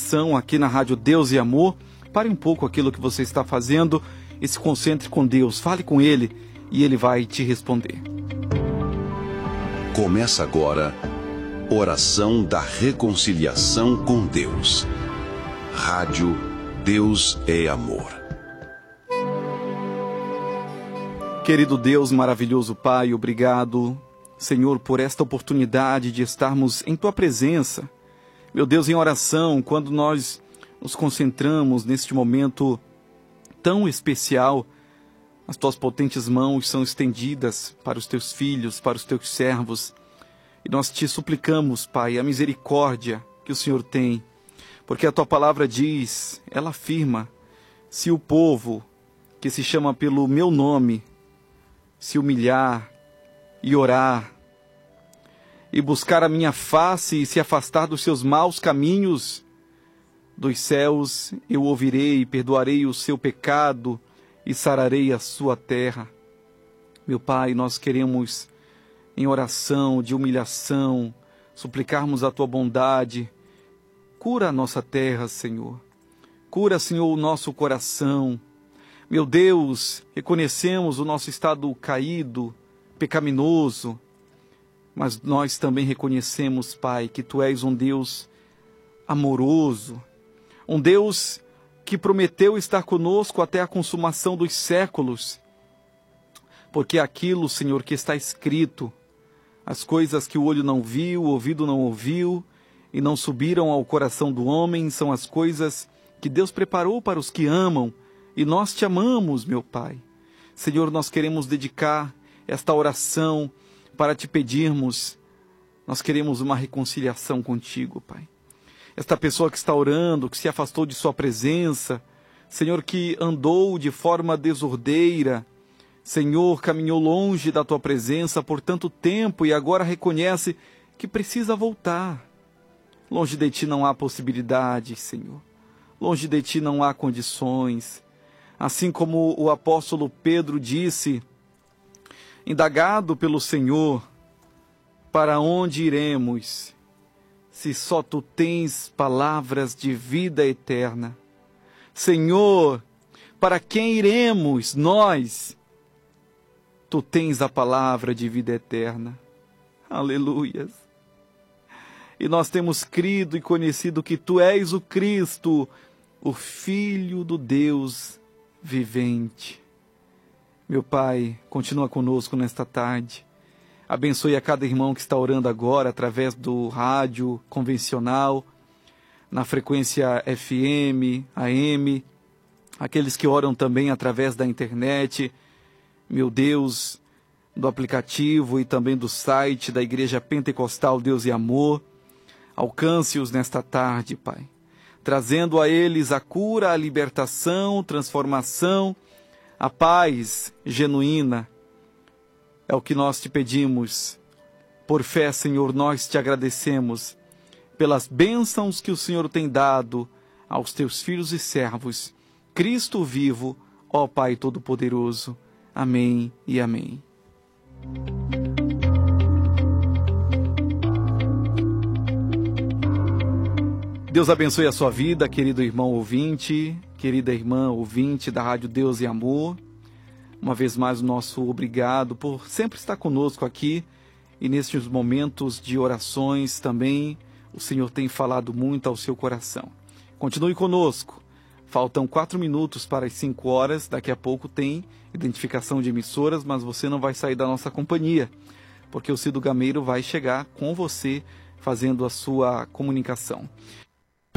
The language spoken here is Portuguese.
oração aqui na Rádio Deus e Amor. Pare um pouco aquilo que você está fazendo e se concentre com Deus. Fale com Ele e Ele vai te responder. Começa agora, Oração da Reconciliação com Deus. Rádio Deus é Amor. Querido Deus, maravilhoso Pai, obrigado, Senhor, por esta oportunidade de estarmos em Tua presença. Meu Deus, em oração, quando nós nos concentramos neste momento tão especial, as Tuas potentes mãos são estendidas para os Teus filhos, para os Teus servos. E nós te suplicamos, Pai, a misericórdia que o Senhor tem, porque a Tua palavra diz, ela afirma, se o povo que se chama pelo meu nome se humilhar e orar e buscar a minha face e se afastar dos seus maus caminhos, dos céus eu ouvirei e perdoarei o seu pecado e sararei a sua terra. Meu Pai, nós queremos em oração, de humilhação, suplicarmos a Tua bondade. Cura a nossa terra, Senhor. Cura, Senhor, o nosso coração. Meu Deus, reconhecemos o nosso estado caído, pecaminoso, mas nós também reconhecemos, Pai, que Tu és um Deus amoroso, um Deus que prometeu estar conosco até a consumação dos séculos, porque aquilo, Senhor, que está escrito, as coisas que o olho não viu, o ouvido não ouviu e não subiram ao coração do homem, são as coisas que Deus preparou para os que amam, e nós Te amamos, meu Pai. Senhor, nós queremos dedicar esta oração para Te pedirmos, nós queremos uma reconciliação contigo, Pai. Esta pessoa que está orando, que se afastou de Sua presença, Senhor, que andou de forma desordeira, Senhor, caminhou longe da Tua presença por tanto tempo e agora reconhece que precisa voltar. Longe de Ti não há possibilidade, Senhor. Longe de Ti não há condições. Assim como o apóstolo Pedro disse, indagado pelo Senhor, para onde iremos, se só Tu tens palavras de vida eterna? Senhor, para quem iremos nós? Tu tens a palavra de vida eterna. Aleluias. E nós temos crido e conhecido que Tu és o Cristo, o Filho do Deus vivente. Meu Pai, continua conosco nesta tarde. Abençoe a cada irmão que está orando agora através do rádio convencional, na frequência FM, AM, aqueles que oram também através da internet, meu Deus, do aplicativo e também do site da Igreja Pentecostal Deus e Amor. Alcance-os nesta tarde, Pai, trazendo a eles a cura, a libertação, transformação, a paz genuína. É o que nós Te pedimos. Por fé, Senhor, nós Te agradecemos pelas bênçãos que o Senhor tem dado aos Teus filhos e servos. Cristo vivo, ó Pai Todo-Poderoso. Amém e amém. Deus abençoe a sua vida, querido irmão ouvinte, querida irmã ouvinte da Rádio Deus e Amor. Uma vez mais, o nosso obrigado por sempre estar conosco aqui e nestes momentos de orações também o Senhor tem falado muito ao seu coração. Continue conosco. Faltam 4 minutos para as 5 horas, daqui a pouco tem identificação de emissoras, mas você não vai sair da nossa companhia, porque o Cido Gameiro vai chegar com você fazendo a sua comunicação.